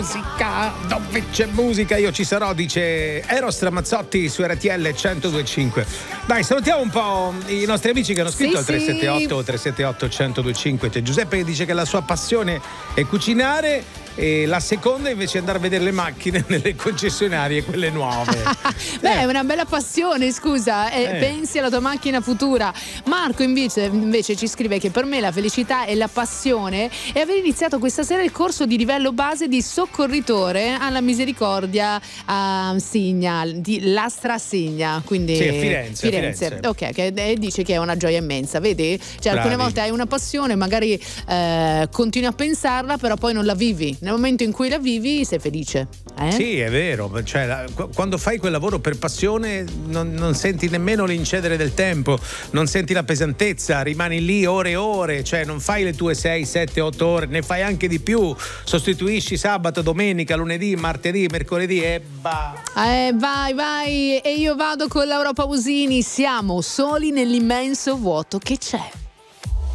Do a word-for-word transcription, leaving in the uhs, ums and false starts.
Musica, dove c'è musica io ci sarò, dice Eros Ramazzotti su R T L centodue e cinque. Dai, salutiamo un po' i nostri amici che hanno scritto al sì, tre sette otto tre sette otto centodue e cinque. C'è Giuseppe che dice che la sua passione è cucinare e la seconda invece è andare a vedere le macchine nelle concessionarie, quelle nuove. Beh, eh. è una bella passione, scusa, eh, Eh. pensi alla tua macchina futura. Marco invece, invece ci scrive che per me la felicità e la passione è aver iniziato questa sera il corso di livello base di soccorritore alla Misericordia a Signa, di Lastra Signa, quindi Sì, a Firenze, Firenze. a Firenze. Ok, che eh, dice che è una gioia immensa, vedi? Cioè, alcune Bravi. volte hai una passione, magari eh, continui a pensarla, però poi non la vivi. Nel momento in cui la vivi sei felice. Eh? Sì, è vero, cioè, la- qu- quando fai quel lavoro per passione non, non senti nemmeno l'incedere del tempo, non senti la pesantezza, rimani lì ore e ore, cioè non fai le tue sei, sette, otto ore, ne fai anche di più, sostituisci sabato, domenica, lunedì, martedì, mercoledì e bah. Eh, vai, vai, e io vado con Laura Pausini. Siamo soli nell'immenso vuoto che c'è.